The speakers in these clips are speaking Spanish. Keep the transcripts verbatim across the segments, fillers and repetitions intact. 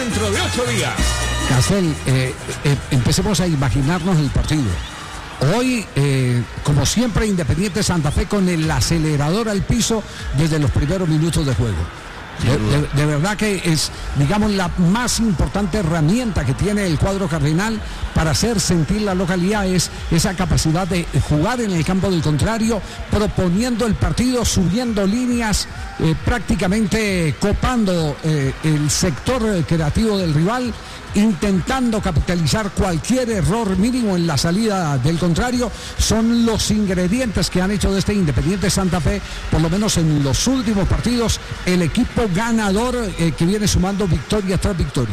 dentro de ocho días. Castel, eh, eh, empecemos a imaginarnos el partido. Hoy, eh, como siempre, Independiente Santa Fe con el acelerador al piso desde los primeros minutos de juego. De, de, de verdad que es, digamos, la más importante herramienta que tiene el cuadro cardenal para hacer sentir la localidad es esa capacidad de jugar en el campo del contrario, proponiendo el partido, subiendo líneas, eh, prácticamente copando eh, el sector creativo del rival, intentando capitalizar cualquier error mínimo en la salida del contrario. Son los ingredientes que han hecho de este Independiente Santa Fe, por lo menos en los últimos partidos, el equipo ganador eh, que viene sumando victoria tras victoria.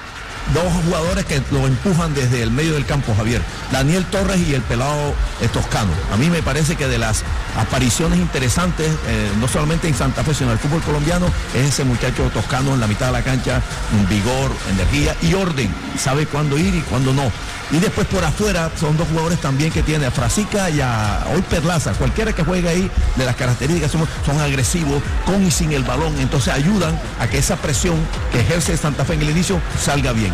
Dos jugadores que lo empujan desde el medio del campo, Javier, Daniel Torres y el pelado eh, Toscano. A mí me parece que de las apariciones interesantes, eh, no solamente en Santa Fe, sino en el fútbol colombiano, es ese muchacho Toscano en la mitad de la cancha, vigor, energía y orden, sabe cuándo ir y cuándo no. Y después por afuera son dos jugadores también que tiene a Frasica y a hoy Perlaza, cualquiera que juegue ahí, de las características son, son agresivos, con y sin el balón, entonces ayudan a que esa presión que ejerce Santa Fe en el inicio salga bien.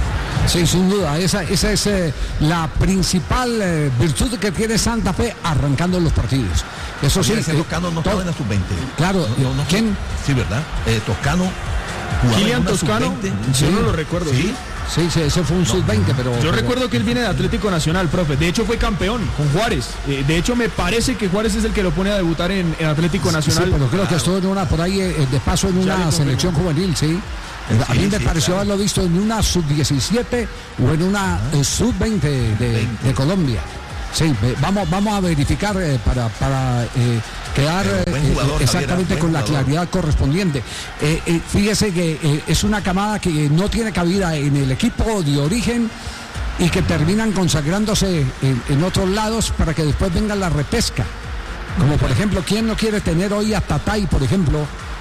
Sí, sin duda, esa, esa es eh, la principal eh, virtud que tiene Santa Fe arrancando los partidos. Eso sí, ese eh, Toscano no estaba en la sub veinte. Claro, no, no, no, ¿quién? Sí, ¿verdad? Eh, Toscano. Kilian Toscano, sí. Yo no lo recuerdo. Sí, sí, sí, ese fue un no, sub veinte, pero... Yo pero... recuerdo que él viene de Atlético Nacional, profe. De hecho fue campeón con Juárez. Eh, de hecho me parece que Juárez es el que lo pone a debutar en, en Atlético Nacional. Sí, pero creo que estuvo en una, por ahí, eh, de paso en una selección juvenil, sí. A mí me sí, pareció claro. haberlo visto en una sub diecisiete o en una eh, sub veinte de, de Colombia. Sí, vamos, vamos a verificar eh, para, para eh, quedar eh, jugador, exactamente Javier, con la jugador. claridad correspondiente. Eh, eh, fíjese que eh, es una camada que no tiene cabida en el equipo de origen y que terminan consagrándose en, en otros lados para que después venga la repesca. Como por ejemplo, ¿quién no quiere tener hoy a Tatay, por ejemplo?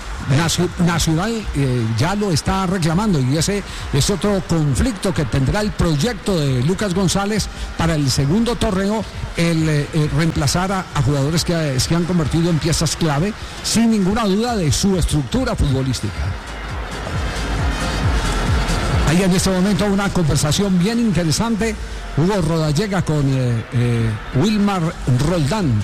Nacional eh, ya lo está reclamando, y ese es otro conflicto que tendrá el proyecto de Lucas González para el segundo torneo, el eh, reemplazar a, a jugadores que se han convertido en piezas clave sin ninguna duda de su estructura futbolística. Hay en este momento una conversación bien interesante, Hugo Rodallega con eh, eh, Wilmar Roldán.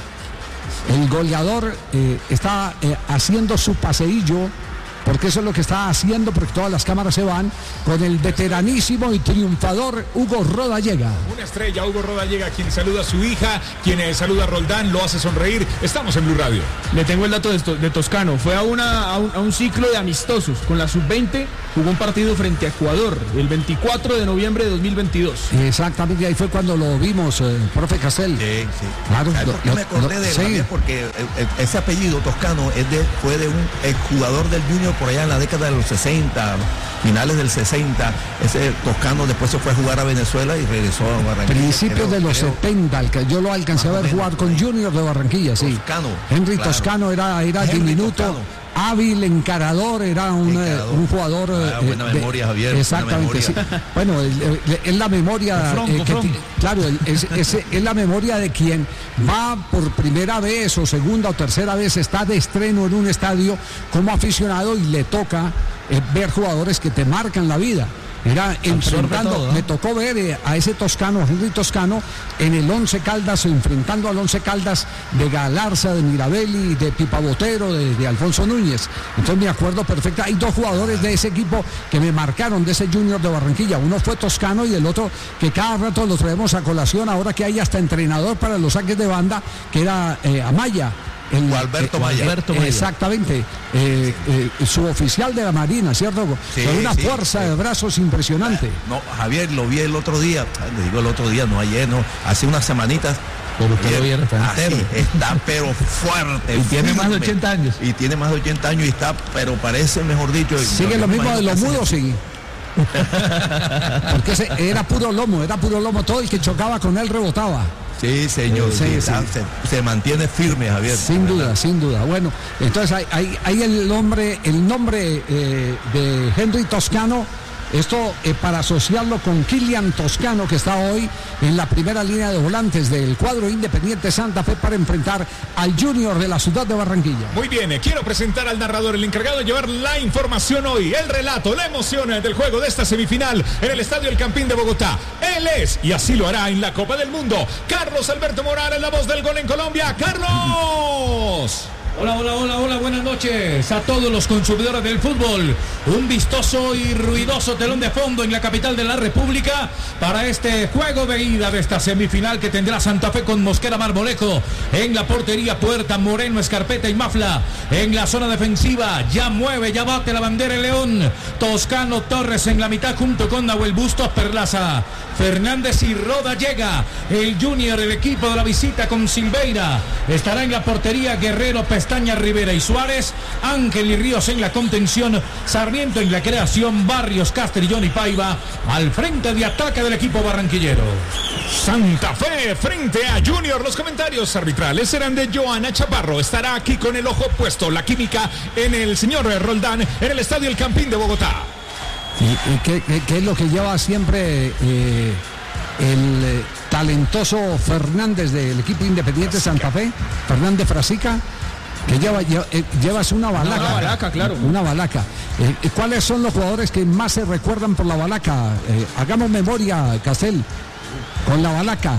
El goleador eh, está eh, haciendo su paseillo, porque eso es lo que está haciendo, porque todas las cámaras se van con el veteranísimo y triunfador Hugo Rodallega. Una estrella, Hugo Rodallega, quien saluda a su hija, quien eh, saluda a Roldán, lo hace sonreír. Estamos en Blue Radio. Le tengo el dato de, de Toscano. Fue a, una, a, un, a un ciclo de amistosos con la sub veinte, jugó un partido frente a Ecuador el veinticuatro de noviembre de dos mil veintidós. Exactamente, ahí fue cuando lo vimos, eh, profe Castel. Sí, sí. Claro, lo, yo me acordé lo, de él sí. también porque ese apellido Toscano es de, fue de un jugador del Junior por allá en la década de los sesenta, finales del sesenta. Ese Toscano después se fue a jugar a Venezuela y regresó a Barranquilla. Principios creo, de los creo. setenta, yo lo alcancé a ver menos, jugar con Junior de Barranquilla, sí. Toscano. Henry claro. Toscano era, era diminuto. Toscano. Hábil, encarador, era un, encarador. un jugador... Ah, buena de, memoria, Javier. Exactamente, sí. Bueno, es la memoria... Fronco, eh, que, fronco. Claro, es, es, es la memoria de quien va por primera vez o segunda o tercera vez, está de estreno en un estadio como aficionado y le toca eh, ver jugadores que te marcan la vida. Era enfrentando, todo, ¿no? Me tocó ver eh, a ese Toscano, Henry Toscano, en el Once Caldas, enfrentando al Once Caldas de Galarza, de Mirabelli, de Pipa Botero, de, de Alfonso Núñez. Entonces me acuerdo perfecto, hay dos jugadores de ese equipo que me marcaron, de ese Junior de Barranquilla. Uno fue Toscano y el otro que cada rato lo traemos a colación, ahora que hay hasta entrenador para los saques de banda, que era eh, Amaya. El, Alberto Maya. Alberto Maya. Exactamente, eh, eh, su oficial de la Marina, ¿cierto? Sí, con una sí, fuerza sí. de brazos impresionante. No, Javier, lo vi el otro día, le digo el otro día, no ayer, no, hace unas semanitas. Pero usted lo viera, está así, está pero fuerte. Y tiene más de ochenta años. Y tiene más de ochenta años y está, pero parece, mejor dicho. Sigue lo mismo de los mudos, sí. Porque ese era puro lomo, era puro lomo, todo el que chocaba con él rebotaba. Sí, señor, sí, sí, está, sí. Se, se mantiene firme, Javier. Sin duda, verdad. sin duda. Bueno, entonces hay, hay, hay el nombre, el nombre eh, de Henry Toscano Esto eh, para asociarlo con Kylian Toscano, que está hoy en la primera línea de volantes del cuadro Independiente Santa Fe para enfrentar al Junior de la ciudad de Barranquilla. Muy bien, eh, quiero presentar al narrador, el encargado de llevar la información hoy, el relato, la emoción del juego de esta semifinal en el Estadio El Campín de Bogotá. Él es, y así lo hará en la Copa del Mundo, Carlos Alberto Morales, la voz del gol en Colombia. ¡Carlos! Hola, hola, hola, hola, buenas noches a todos los consumidores del fútbol. Un vistoso y ruidoso telón de fondo en la capital de la República para este juego de ida de esta semifinal que tendrá Santa Fe con Mosquera Marmolejo en la portería, Puerta, Moreno, Escarpeta y Mafla. En la zona defensiva ya mueve, ya bate la bandera el León. Toscano, Torres en la mitad junto con Nahuel Bustos, Perlaza, Fernández y Roda llega. El Junior, el equipo de la visita con Silveira. Estará en la portería Guerrero, Pestaña, Rivera y Suárez. Ángel y Ríos en la contención. Sarmiento en la creación. Barrios, Castrillón y Paiva al frente de ataque del equipo barranquillero. Santa Fe frente a Junior. Los comentarios arbitrales serán de Joana Chaparro. Estará aquí con el ojo puesto. La química en el señor Roldán en el Estadio El Campín de Bogotá. ¿Y, y qué, qué, qué es lo que lleva siempre eh, el eh, talentoso Fernández del equipo Independiente Santa Fe? Fernández Frasica, que lleva, lleva, eh, llevas una balaca. Una balaca, claro. Una balaca. Eh, ¿Cuáles son los jugadores que más se recuerdan por la balaca? Eh, hagamos memoria, Castel, con la balaca.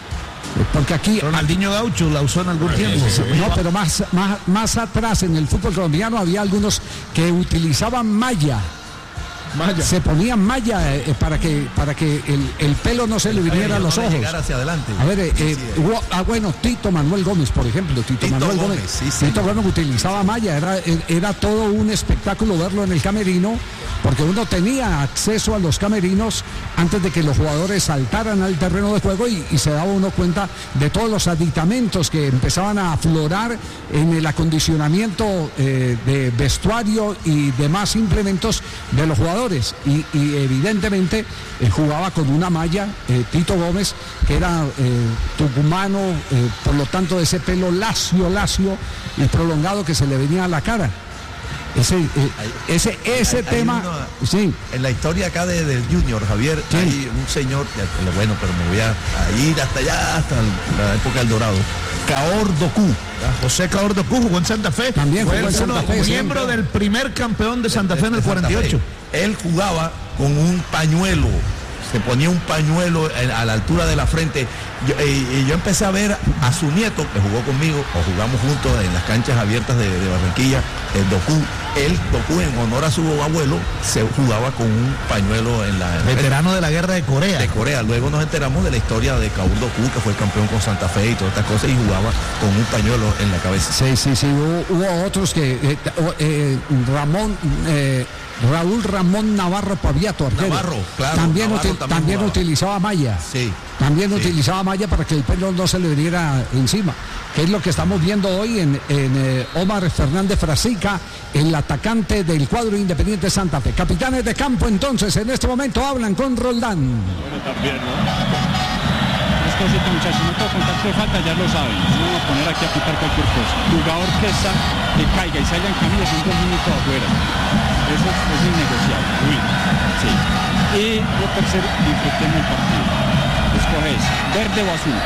Porque aquí Ronaldinho Gaucho la usó en algún tiempo. No, pero más, más, más atrás en el fútbol colombiano había algunos que utilizaban malla. Malla. Se ponían malla eh, para que para que el, el pelo no se le viniera a los ojos. Hacia adelante. A ver, eh, sí, sí, eh. Hubo, ah, bueno, Tito Manuel Gómez, por ejemplo. Tito, Tito Manuel Gómez. Gómez sí, sí. Tito Gómez utilizaba malla. Era, era todo un espectáculo verlo en el camerino, porque uno tenía acceso a los camerinos antes de que los jugadores saltaran al terreno de juego y, y se daba uno cuenta de todos los aditamentos que empezaban a aflorar en el acondicionamiento eh, de vestuario y demás implementos de los jugadores. Y, y evidentemente eh, jugaba con una malla, eh, Tito Gómez, que era eh, tucumano, eh, por lo tanto ese pelo lacio, lacio y prolongado que se le venía a la cara. Ese, eh, ese, ese hay, tema, hay uno, sí. En la historia acá de, del Junior, Javier, sí. Hay un señor, bueno, pero me voy a, a ir hasta allá, hasta la época del Dorado. Kaor Doku. José Kaor Doku jugó en Santa Fe. También fue jugó en Santa Fe. Miembro sí. del primer campeón de Santa Fe en el cuarenta y ocho. Él jugaba con un pañuelo. Se ponía un pañuelo a la altura de la frente. Yo, y, y yo empecé a ver a su nieto, que jugó conmigo, o jugamos juntos en las canchas abiertas de, de Barranquilla, el Doku. Él, Doku, en honor a su abuelo, se jugaba con un pañuelo en la... Veterano de la guerra de Corea. De Corea. Luego nos enteramos de la historia de Kaor Doku, que fue campeón con Santa Fe y todas estas cosas, y jugaba con un pañuelo en la cabeza. Sí, sí, sí. Hubo, hubo otros que... Eh, eh, Ramón... Eh, Raúl Ramón Navarro Paviato, arquero. Navarro, claro. También, Navarro util, también, también utilizaba malla. Sí. También sí. utilizaba malla para que el pelo no se le viniera encima. Que es lo que estamos viendo hoy en, en eh, Omar Fernández Frasica, el atacante del cuadro Independiente Santa Fe. Capitanes de campo, entonces, en este momento hablan con Roldán. Bueno, también, ¿no? Cosita, muchachos, no puedo contar que falta, ya lo saben, no vamos a poner aquí a apuntar cualquier cosa. Jugador que, sa, que caiga y salga en camino son dos minutos afuera. Eso es, es innegociable. Uy. Sí. Y lo tercero, disfrutemos el partido. Escoges verde o azul.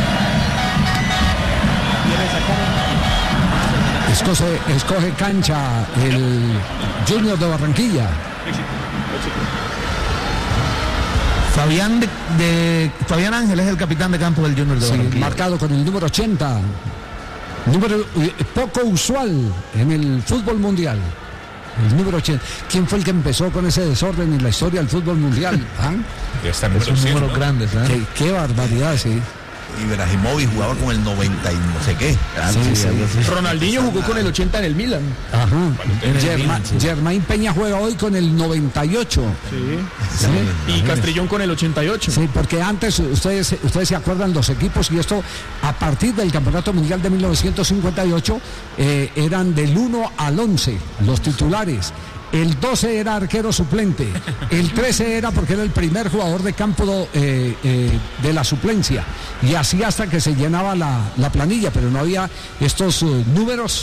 ¿Quieres sacar? Escoge, escoge cancha el Junior de Barranquilla. Éxito. Éxito. Fabián de, de Fabián Ángel es el capitán de campo del Junior de Barranquilla. Sí, marcado con el número ochenta. Número eh, poco usual en el fútbol mundial. El número ochenta. ¿Quién fue el que empezó con ese desorden en la historia del fútbol mundial? ¿Ah? Esos números ¿no? grandes, ¿eh? Qué, qué barbaridad, sí. Ibrahimovic jugaba con el noventa y no sé qué. Ah, sí, sí, sí. Ronaldinho jugó con el ochenta en el Milan. Ajá. Germa, sí. Germain Peña juega hoy con el noventa y ocho. Sí. ¿Sí? Y Castrillón con el ochenta y ocho. Sí, porque antes ustedes ustedes se acuerdan los equipos y esto a partir del Campeonato Mundial de mil novecientos cincuenta y ocho eh, eran del uno al once los titulares. El doce era arquero suplente, el trece era porque era el primer jugador de campo eh, eh, de la suplencia, y así hasta que se llenaba la, la planilla, pero no había estos uh, números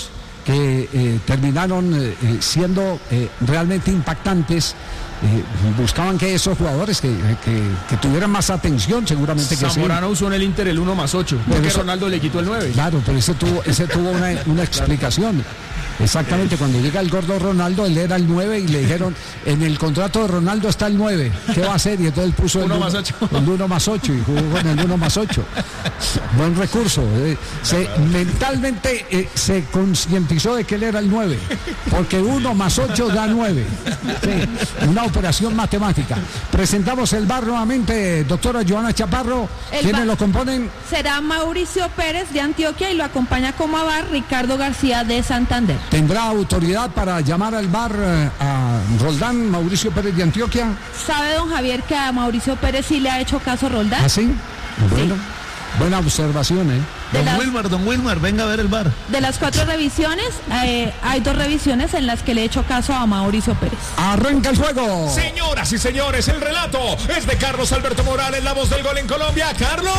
que eh, terminaron eh, siendo eh, realmente impactantes. Eh, buscaban que esos jugadores que, que, que tuvieran más atención, seguramente que Zamorano sí. usó en el Inter el uno más ocho, porque eso, Ronaldo le quitó el nueve. Claro, pero ese tuvo, ese tuvo una, una explicación. Exactamente, cuando llega el gordo Ronaldo, él era el nueve y le dijeron, en el contrato de Ronaldo está el nueve, ¿qué va a hacer? Y entonces él puso el uno más ocho y jugó con el uno más ocho. Buen recurso. Eh, se, mentalmente eh, se concientizó de que él era el nueve, porque uno más ocho da nueve. Sí, una operación matemática. Presentamos el bar nuevamente, doctora Joana Chaparro. El ¿Quiénes bar lo componen? Será Mauricio Pérez de Antioquia y lo acompaña como bar Ricardo García de Santander. ¿Tendrá autoridad para llamar al bar eh, a Roldán, Mauricio Pérez de Antioquia? ¿Sabe, don Javier, que a Mauricio Pérez sí le ha hecho caso Roldán? ¿Ah, sí? Bueno, sí. Buena observación, ¿eh? Don las, Wilmer, don Wilmer, venga a ver el bar. De las cuatro revisiones, eh, hay dos revisiones en las que le he hecho caso a Mauricio Pérez. ¡Arranca el juego! Señoras y señores, el relato es de Carlos Alberto Morales, la voz del gol en Colombia. ¡Carlos!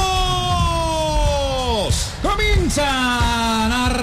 Comienzan a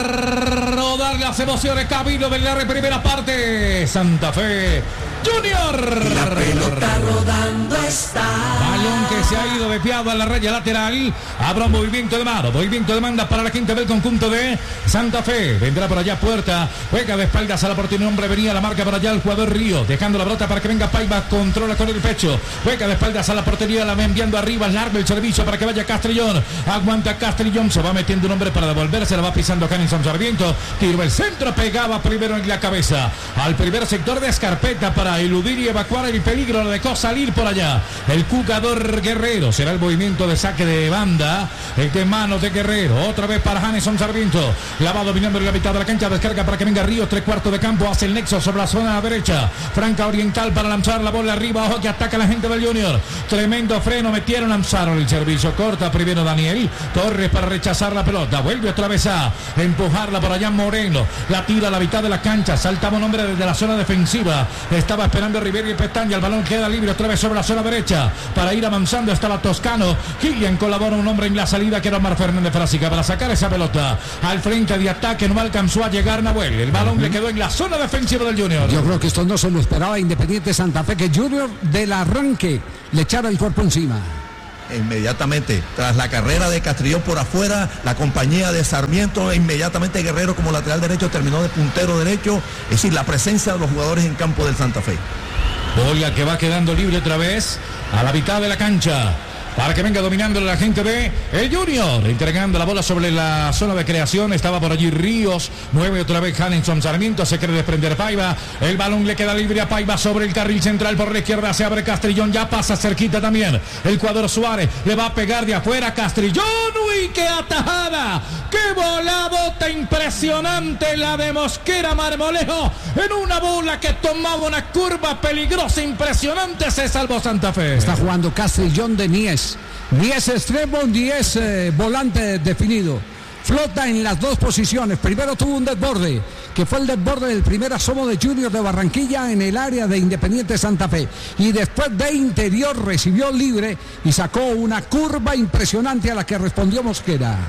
rodar las emociones. Camilo de la primera parte. Santa Fe Junior. La pelota rodando está. Balón que se ha ido desviado a la raya lateral. Habrá un movimiento de mano. Movimiento de manda para la quinta del conjunto de Santa Fe. Vendrá por allá Puerta. Juega de espaldas a la portería. Hombre venía la marca para allá el jugador Río. Dejando la pelota para que venga Paiva. Controla con el pecho. Juega de espaldas a la portería. La va enviando arriba. Largo el servicio para que vaya Castrillón. Aguanta Castrillón. Se va metiendo un hombre para devolverse. La va pisando Hanison Sarmiento. Tiro el centro. Pegaba primero en la cabeza. Al primer sector de Escarpeta para eludir y evacuar el peligro. Lo dejó salir por allá el jugador Guerrero. Será el movimiento de saque de banda, el de manos de Guerrero. Otra vez para Hanison Sarmiento. La va dominando en la mitad de la cancha. Descarga para que venga Río. Tres cuartos de campo. Hace el nexo sobre la zona derecha. Franca oriental para lanzar la bola arriba. Ojo que ataca la gente del Junior. Tremendo freno. Metieron, lanzaron el servicio. Corta primero Daniel Torres para rechazar la pelota. Vuelve otra vez a empujarla por allá Moreno. La tira a la mitad de la cancha. Saltaba un hombre desde la zona defensiva. Estaba esperando Rivera y Pestaña. El balón queda libre otra vez sobre la zona derecha. Para ir avanzando estaba Toscano. Kilian colabora un hombre en la salida que era Omar Fernández Frásica para sacar esa pelota. Al frente de ataque no alcanzó a llegar Nahuel. El balón uh-huh. le quedó en la zona defensiva del Junior. Yo creo que esto no se lo esperaba Independiente Santa Fe, que Junior del arranque le echara el cuerpo encima. Inmediatamente, tras la carrera de Castrillón por afuera, la compañía de Sarmiento, inmediatamente Guerrero como lateral derecho terminó de puntero derecho, es decir, la presencia de los jugadores en campo del Santa Fe. Bola que va quedando libre otra vez a la mitad de la cancha. Para que venga dominando la gente de el Junior, entregando la bola sobre la zona de creación. Estaba por allí Ríos, mueve otra vez Hanison Sarmiento, se quiere desprender Paiva. El balón le queda libre a Paiva sobre el carril central por la izquierda. Se abre Castrillón, ya pasa cerquita también el cuadro Suárez, le va a pegar de afuera Castrillón. ¡Uy, qué atajada! ¡Qué voladota impresionante la de Mosquera Marmolejo! En una bola que tomaba una curva peligrosa, impresionante, se salvó Santa Fe. Está jugando Castrillón de Mies. Ni es extremo ni es eh, volante definido. Flota en las dos posiciones. Primero tuvo un desborde, que fue el desborde del primer asomo de Junior de Barranquilla en el área de Independiente Santa Fe. Y después de interior recibió libre y sacó una curva impresionante a la que respondió Mosquera.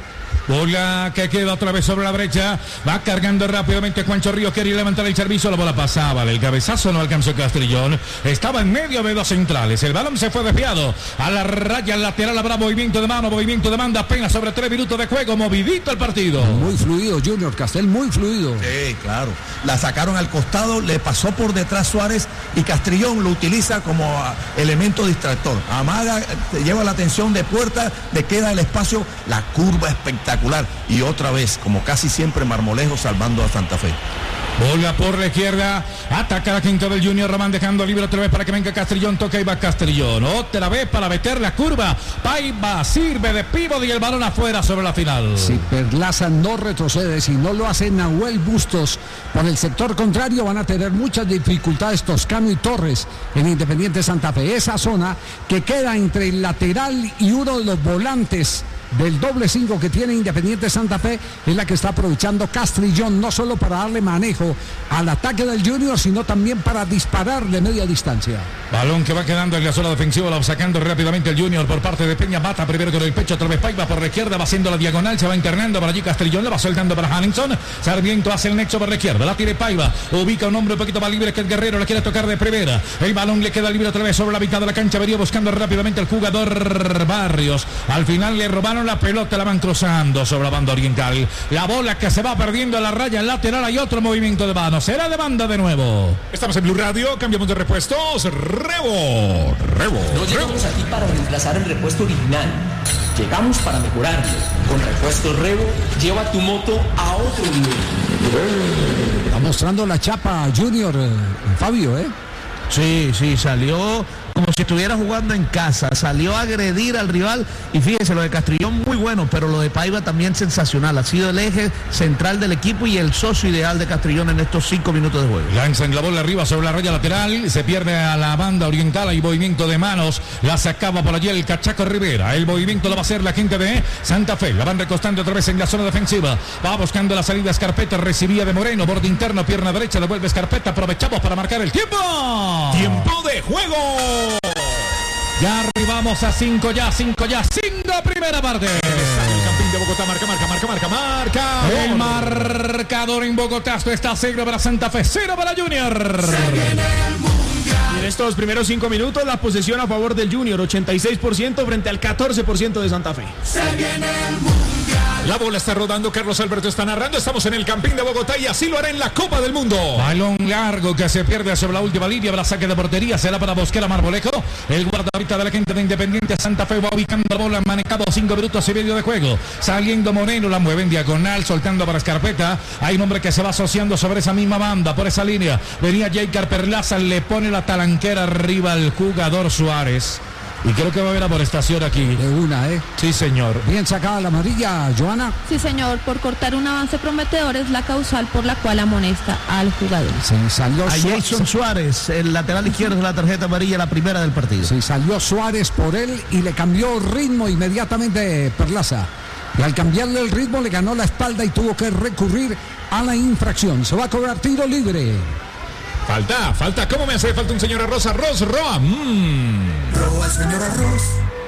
Bola que queda otra vez sobre la brecha. Va cargando rápidamente Juancho Ríos. Quiere levantar el servicio. La bola pasaba. El cabezazo no alcanzó Castrillón. Estaba en medio de dos centrales. El balón se fue desviado a la raya lateral. Habrá movimiento de mano, movimiento de manda. Apenas sobre tres minutos de juego. Movidito el partido. Muy fluido, Junior Castel. Muy fluido. Sí, claro. La sacaron al costado. Le pasó por detrás Suárez. Y Castrillón lo utiliza como elemento distractor. Amaga, lleva la atención de Puerta. Le queda el espacio. La curva espectacular. Y otra vez, como casi siempre, Marmolejo salvando a Santa Fe. Bola por la izquierda, ataca la quinta del Junior, Román dejando libre otra vez para que venga Castrillón, toca y va Castrillón, otra vez para meter la curva, Paiva sirve de pívot y el balón afuera sobre la final. Si Perlaza no retrocede, si no lo hace Nahuel Bustos por el sector contrario, van a tener muchas dificultades Toscano y Torres en Independiente Santa Fe. Esa zona que queda entre el lateral y uno de los volantes del doble cinco que tiene Independiente Santa Fe es la que está aprovechando Castrillón, no solo para darle manejo al ataque del Junior, sino también para disparar de media distancia. Balón que va quedando en la zona defensiva, lo sacando rápidamente el Junior por parte de Peña. Mata primero con el pecho, otra vez Paiva por la izquierda, va haciendo la diagonal, se va internando para allí Castrillón, le va soltando para Hanningson. Sarmiento hace el nexo por la izquierda, la tiene Paiva, ubica un hombre un poquito más libre que el Guerrero, la quiere tocar de primera. El balón le queda libre otra vez sobre la mitad de la cancha, venía buscando rápidamente el jugador Barrios. Al final le robaron la pelota, la van cruzando sobre la banda oriental. La bola que se va perdiendo a la raya lateral, hay otro movimiento de mano, será de banda de nuevo. Estamos en Blue Radio, cambiamos de repuestos. Rebo, Rebo. No llegamos aquí para reemplazar el repuesto original. Llegamos para mejorarlo. Con Repuestos Rebo, lleva tu moto a otro nivel. Está mostrando la chapa Junior, eh, Fabio, ¿eh? Sí, sí, salió como si estuviera jugando en casa, salió a agredir al rival y fíjese, lo de Castrillón muy bueno, pero lo de Paiva también sensacional, ha sido el eje central del equipo y el socio ideal de Castrillón en estos cinco minutos de juego. Lanzan la bola arriba sobre la raya lateral, se pierde a la banda oriental, hay movimiento de manos, la sacaba por allí el Cachaco Rivera, el movimiento lo va a hacer la gente de Santa Fe, la van recostando otra vez en la zona defensiva, va buscando la salida Escarpeta, recibía de Moreno, borde interno, pierna derecha, devuelve Escarpeta, aprovechamos para marcar el tiempo. Tiempo de juego. Ya arribamos a cinco ya, cinco ya, cinco primera parte. El Campín de Bogotá, marca, marca, marca, marca, marca. El marcador en Bogotá, esto está cero para Santa Fe, cero para Junior. Y en estos primeros cinco minutos la posesión a favor del Junior, ochenta y seis por ciento frente al catorce por ciento de Santa Fe. Se viene el mundial. La bola está rodando, Carlos Alberto está narrando, estamos en el Campín de Bogotá y así lo hará en la Copa del Mundo. Balón largo que se pierde sobre la última línea, habrá saque de portería, será para Bosquera Marmolejo. El guardameta de la gente de Independiente Santa Fe va ubicando la bola, manejado cinco minutos y medio de juego. Saliendo Moreno, la mueve en diagonal, soltando para Escarpeta. Hay un hombre que se va asociando sobre esa misma banda, por esa línea. Venía Jaicar Perlaza, le pone la talanquera arriba al jugador Suárez. Y creo que va a haber amonestación aquí. De una, ¿eh? Sí, señor. Bien sacada la amarilla, Joana. Sí, señor, por cortar un avance prometedor es la causal por la cual amonesta al jugador. Sí, salió A Suárez. Jason Suárez, el lateral izquierdo de la tarjeta amarilla, la primera del partido. Sí, salió Suárez por él y le cambió ritmo inmediatamente Perlaza. Y al cambiarle el ritmo le ganó la espalda y tuvo que recurrir a la infracción. Se va a cobrar tiro libre. Falta, falta, ¿cómo me hace falta un señor arroz? Arroz, Roa. Mmm. Roa, señor arroz.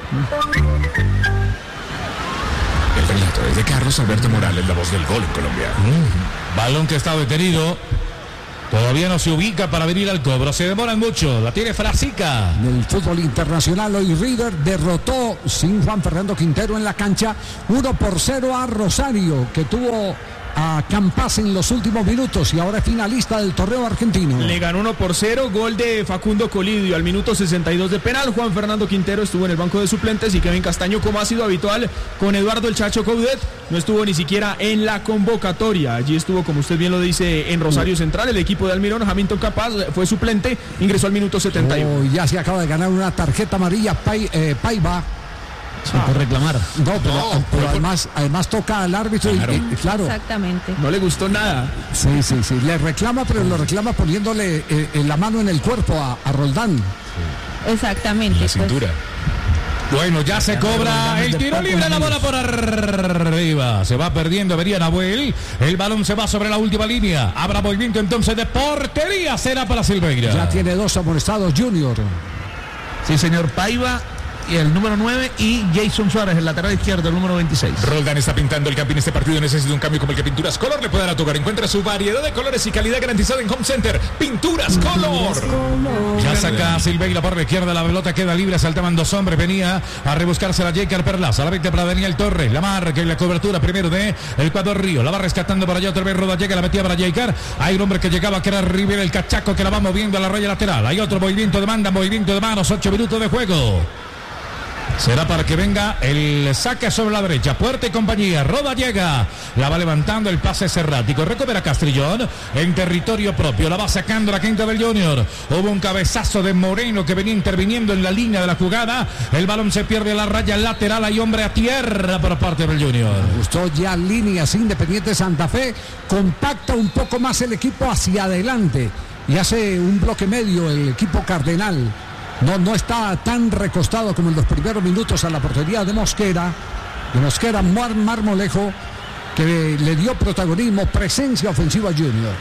El relato es de Carlos Alberto Morales, la voz del gol en Colombia. Mm. Balón que está detenido. Todavía no se ubica para venir al cobro. Se demoran mucho. La tiene Frasica. Del fútbol internacional, hoy River derrotó sin Juan Fernando Quintero en la cancha uno por cero a Rosario, que tuvo a Campas en los últimos minutos y ahora es finalista del torneo argentino. Le ganó uno por cero, gol de Facundo Colidio al minuto sesenta y dos de penal. Juan Fernando Quintero estuvo en el banco de suplentes y Kevin Castaño, como ha sido habitual con Eduardo el Chacho Coudet, no estuvo ni siquiera en la convocatoria. Allí estuvo, como usted bien lo dice, en Rosario Central, el equipo de Almirón. Hamilton Capaz fue suplente, ingresó al minuto setenta y uno. Oh, ya se acaba de ganar una tarjeta amarilla Pai, eh, Paiva. Ah, por reclamar. No, pero, No, pero por- además, además toca al árbitro Claro. y, y- claro. Exactamente. No le gustó nada. Sí, sí, sí. Le reclama, pero lo reclama poniéndole eh, eh, la mano en el cuerpo a, a Roldán. Exactamente. La pues. cintura. Bueno, ya se cobra el tiro libre, la bola por arriba. Se va perdiendo, vería Nahuel. El balón se va sobre la última línea. Habrá movimiento entonces de portería. Será para Silveira. Ya tiene dos amonestados Junior. Sí, señor, Paiva y el número nueve y Jason Suárez, el lateral izquierdo, el número veintiséis. Roldán está pintando el Campín. Este partido necesita un cambio como el que Pinturas Color le puede dar a tu hogar. Encuentra su variedad de colores y calidad garantizada en Home Center. Pinturas Color. Ya saca Silveira por la izquierda, la pelota queda libre, saltaban dos hombres, venía a rebuscarse la Jaicar Perlaza, la veinte para Daniel Torres, la marca y la cobertura primero de el Cuadro Río, la va rescatando para allá otra vez Roda llega, la metía para Jaicar, hay un hombre que llegaba que era Rivera el Cachaco que la va moviendo a la raya lateral, hay otro movimiento de banda, movimiento de manos, ocho minutos de juego. Será para que venga el saque sobre la derecha. Puerta y compañía. Roda llega. La va levantando el pase Serrático. Recupera Castrillón en territorio propio. La va sacando la quinta del Junior. Hubo un cabezazo de Moreno que venía interviniendo en la línea de la jugada. El balón se pierde a la raya lateral. Hay hombre a tierra por parte del Junior. Gustó ya líneas Independiente Santa Fe. Compacta un poco más el equipo hacia adelante. Y hace un bloque medio el equipo cardenal. No, no está tan recostado como en los primeros minutos a la portería de Mosquera. de Mosquera Mar Marmolejo, que le dio protagonismo, presencia ofensiva a Junior.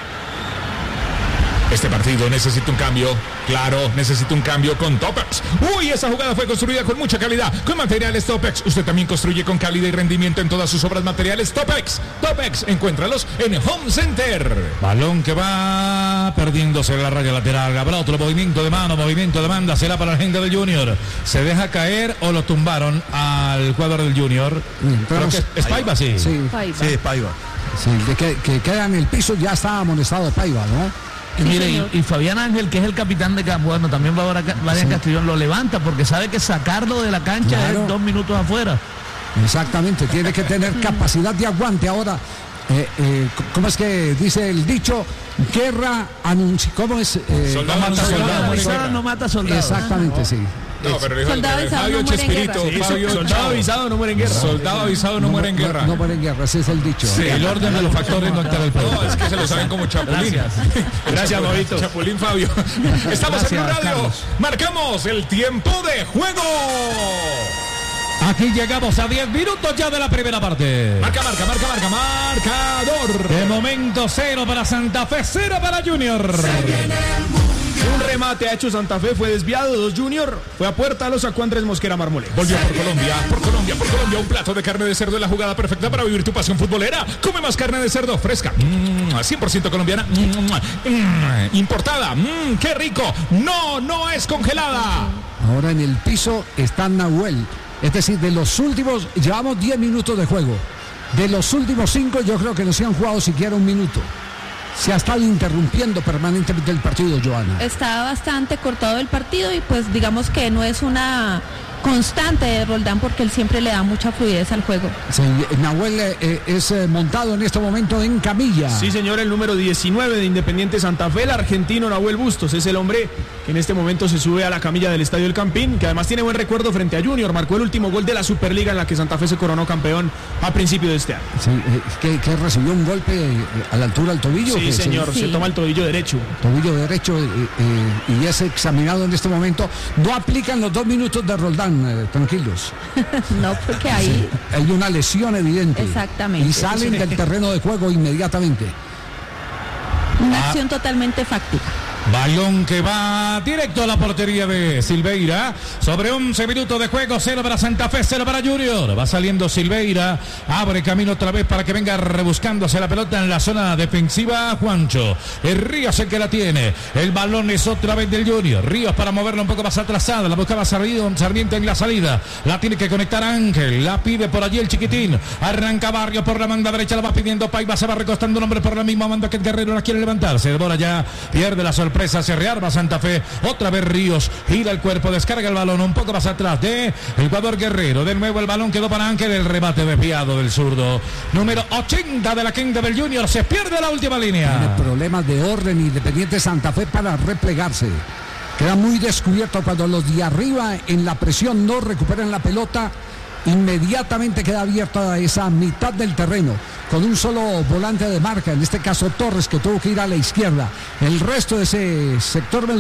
Este partido necesita un cambio, claro, necesita un cambio con Topex. Uy, esa jugada fue construida con mucha calidad, con materiales Topex. Usted también construye con calidad y rendimiento en todas sus obras materiales Topex. Topex, encuéntralos en Home Center. Balón que va perdiéndose en la raya lateral. Habrá otro movimiento de mano, movimiento de banda, será para la gente del Junior. ¿Se deja caer o lo tumbaron al jugador del Junior? Creo que es Paiva, sí. Sí, Paiva. Sí, Paiva. Sí, de que, que queda en el piso, ya está amonestado Paiva, ¿no? Y mire, y, y Fabián Ángel, que es el capitán de campo, bueno, también va ahora Brian sí. Castrillón, lo levanta porque sabe que sacarlo de la cancha claro. es dos minutos afuera. Exactamente, tiene que tener capacidad de aguante ahora. Eh, eh, ¿Cómo es que dice el dicho? Guerra anuncia. ¿Cómo es? Eh, soldado, no mata soldado, soldado no mata soldado. Exactamente, sí. No, pero dijo soldado el, avisado Fabio no muere en guerra. Sí, Fabio, soldado avisado no muere en guerra. Soldado avisado no, no muere en guerra. No, no muere en guerra, ese es el dicho. Sí, el orden de los factores no altera el poder. No, es que se lo saben como Chapulín. Gracias, Gracias Maurito. Chapulín Fabio. Estamos Gracias, en Blue Radio. Carlos. Marcamos el tiempo de juego. Aquí llegamos a diez minutos ya de la primera parte. Marca, marca, marca, marca, marcador. De momento cero para Santa Fe, cero para Junior. Se viene el un remate ha hecho Santa Fe, fue desviado, dos Junior, fue a puerta, lo sacó Andrés Mosquera Marmolejo. Volvió por Colombia, por Colombia, por Colombia, un plato de carne de cerdo es la jugada perfecta para vivir tu pasión futbolera. Come más carne de cerdo fresca, mmm, cien por ciento colombiana, mmm, mmm, importada, mmm, qué rico, no, no es congelada. Ahora en el piso está Nahuel, es decir, de los últimos, llevamos diez minutos de juego, de los últimos cinco yo creo que no se han jugado siquiera un minuto. Se ha estado interrumpiendo permanentemente el partido, Joana. Está bastante cortado el partido y pues digamos que no es una constante de Roldán porque él siempre le da mucha fluidez al juego. Sí, Nahuel eh, es eh, montado en este momento en camilla. Sí, señor, el número diecinueve de Independiente Santa Fe, el argentino Nahuel Bustos, es el hombre que en este momento se sube a la camilla del Estadio El Campín, que además tiene buen recuerdo frente a Junior, marcó el último gol de la Superliga en la que Santa Fe se coronó campeón a principio de este año. Sí, eh, que, que recibió un golpe eh, a la altura del tobillo. Sí, que señor, se, se sí. toma el tobillo derecho. Tobillo derecho eh, eh, y es examinado en este momento. No aplican los dos minutos de Roldán. Eh, tranquilos. No, porque ahí sí, hay una lesión evidente. Exactamente. Y salen del terreno de juego inmediatamente. Una ah. acción totalmente fáctica. Balón que va directo a la portería de Silveira. Sobre once minutos de juego, cero para Santa Fe, cero para Junior. Va saliendo Silveira, abre camino otra vez para que venga rebuscándose la pelota en la zona defensiva. Juancho, el Ríos el que la tiene. El balón es otra vez del Junior. Ríos para moverla un poco más atrasada. La buscaba Sarmiento en la salida. La tiene que conectar Ángel. La pide por allí el chiquitín. Arranca Barrio por la banda derecha. La va pidiendo Paiva. Se va recostando un hombre por la misma banda que el Guerrero la quiere levantar. Se devora ya. Pierde la sorpresa. Se rearma Santa Fe, otra vez Ríos, gira el cuerpo, descarga el balón un poco más atrás de el jugador Guerrero, de nuevo el balón quedó para Ángel, el remate desviado del zurdo, número ochenta de la quinta del Junior, se pierde la última línea. Tiene problemas de orden Independiente Santa Fe para replegarse, queda muy descubierto cuando los de arriba en la presión no recuperan la pelota. Inmediatamente queda abierta esa mitad del terreno con un solo volante de marca, en este caso Torres, que tuvo que ir a la izquierda. El resto de ese sector